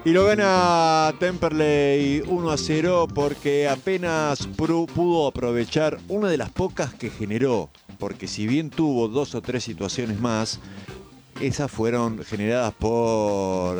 Y lo gana Temperley 1-0 porque apenas pudo aprovechar una de las pocas que generó. Porque si bien tuvo 2 o 3 situaciones más, esas fueron generadas por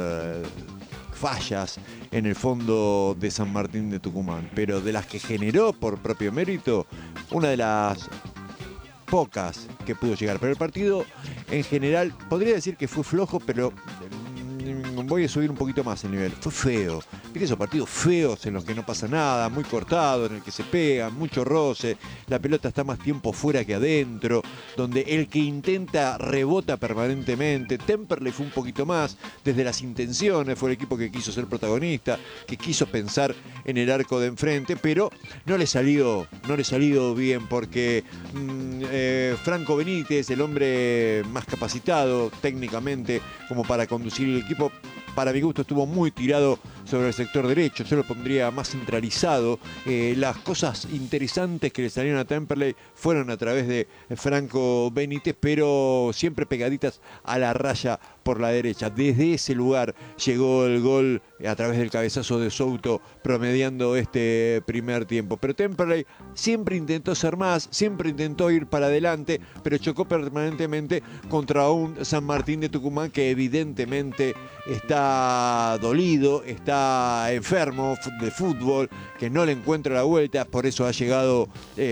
fallas en el fondo de San Martín de Tucumán. Pero de las que generó por propio mérito, una de las pocas que pudo llegar. Pero el partido en general, podría decir que fue flojo, pero voy a subir un poquito más el nivel. Fue feo. ¿Viste esos partidos feos en los que no pasa nada, muy cortados, en el que se pegan, mucho roce, la pelota está más tiempo fuera que adentro, donde el que intenta rebota permanentemente? Temperley fue un poquito más, desde las intenciones, fue el equipo que quiso ser protagonista, que quiso pensar en el arco de enfrente, pero no le salió bien porque Franco Benítez, el hombre más capacitado técnicamente como para conducir el equipo, para mi gusto estuvo muy tirado sobre el sector derecho. Yo lo pondría más centralizado. Las cosas interesantes que le salieron a Temperley fueron a través de Franco Benítez, pero siempre pegaditas a la raya por la derecha. Desde ese lugar llegó el gol a través del cabezazo de Souto, promediando este primer tiempo. Pero Temperley siempre intentó ser más, siempre intentó ir para adelante, pero chocó permanentemente contra un San Martín de Tucumán que evidentemente está dolido, está enfermo de fútbol, que no le encuentra la vuelta. Por eso ha llegado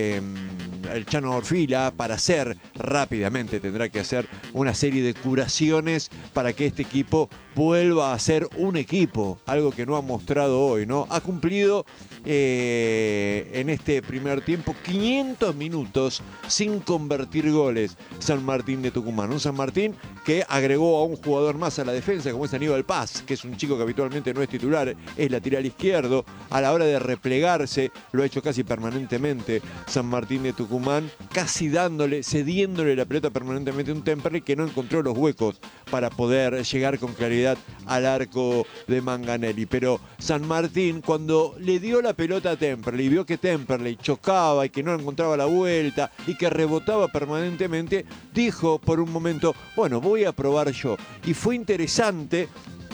el Chano Orfila para hacer rápidamente, tendrá que hacer una serie de curaciones para que este equipo vuelva a ser un equipo, algo que no ha mostrado hoy, ¿no? Ha cumplido en este primer tiempo 500 minutos sin convertir goles San Martín de Tucumán. Un San Martín que agregó a un jugador más a la defensa, como es Aníbal Paz, que es un chico que habitualmente no es titular, es lateral izquierdo. A la hora de replegarse, lo ha hecho casi permanentemente San Martín de Tucumán, casi cediéndole la pelota permanentemente a un Temperley que no encontró los huecos para poder llegar con claridad al arco de Manganelli. Pero San Martín, cuando le dio la pelota a Temperley y vio que Temperley chocaba y que no encontraba la vuelta y que rebotaba permanentemente, dijo por un momento, bueno, voy a probar yo. Y fue interesante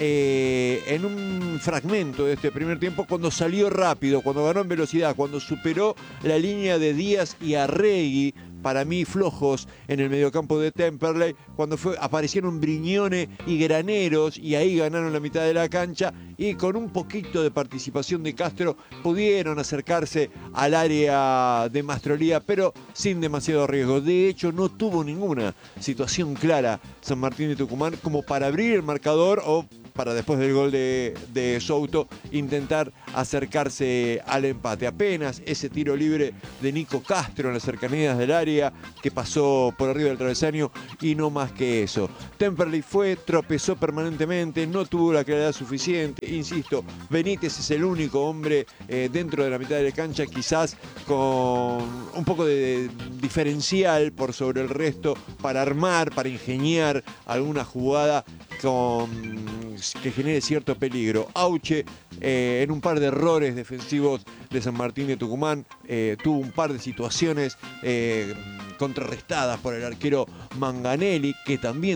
en un fragmento de este primer tiempo, cuando salió rápido, cuando ganó en velocidad, cuando superó la línea de Díaz y Arregui, para mí flojos en el mediocampo de Temperley, cuando aparecieron Brignone y Graneros, y ahí ganaron la mitad de la cancha, y con un poquito de participación de Castro pudieron acercarse al área de Mastrolía, pero sin demasiado riesgo. De hecho, no tuvo ninguna situación clara San Martín de Tucumán como para abrir el marcador o para, después del gol de Souto, intentar acercarse al empate. Apenas ese tiro libre de Nico Castro en las cercanías del área, que pasó por arriba del travesaño, y no más que eso. Temperley tropezó permanentemente, no tuvo la claridad suficiente. Insisto, Benítez es el único hombre dentro de la mitad de la cancha, quizás con un poco de diferencial por sobre el resto, para armar, para ingeniar alguna jugada que genere cierto peligro. Auche, en un par de errores defensivos de San Martín de Tucumán, tuvo un par de situaciones contrarrestadas por el arquero Manganelli, que también